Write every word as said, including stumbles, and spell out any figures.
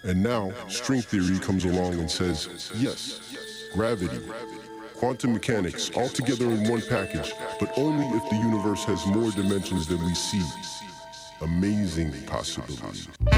And now, string theory comes along and says, yes, gravity, quantum mechanics, all together in one package, but only if the universe has more dimensions than we see. Amazing possibility.